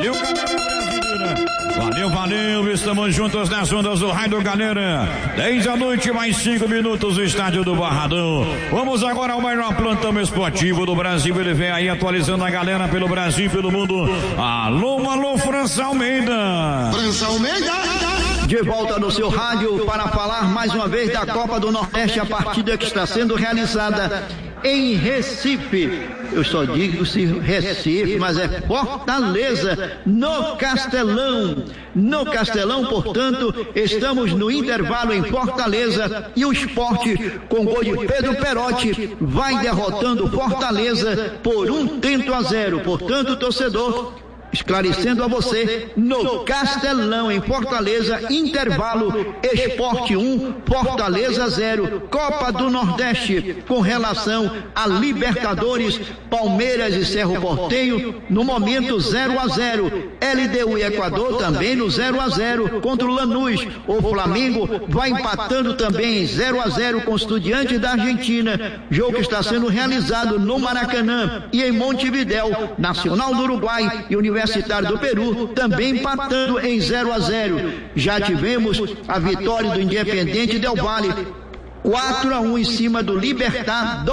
Brasil, galera brasileira. Valeu, estamos juntos nas ondas do rádio, galera. 10 da noite, mais 5 minutos, o estádio do Barradão. Vamos agora ao maior plantão esportivo do Brasil. Ele vem aí atualizando a galera pelo Brasil e pelo mundo. Alô, França Almeida. França Almeida. De volta no seu rádio para falar mais uma vez da Copa do Nordeste, a partida que está sendo realizada em Recife. Eu só digo se Recife, mas é Fortaleza, no Castelão. No Castelão, portanto, estamos no intervalo em Fortaleza e o Sport, com gol de Pedro Perotti, vai derrotando Fortaleza por 1-0. Portanto, torcedor, esclarecendo a você, no Castelão, em Fortaleza, intervalo, Sport 1, Fortaleza 0, Copa do Nordeste. Com relação a Libertadores, Palmeiras e Cerro Porteño, no momento 0-0, LDU e Equador também no 0-0 contra o Lanús. O Flamengo vai empatando também 0-0 com o Estudiantes da Argentina, jogo que está sendo realizado no Maracanã. E em Montevidéu, Nacional do Uruguai e Universitário do Peru também empatando em 0-0. Já tivemos a vitória do Independiente Del Valle 4-1 em cima do Libertad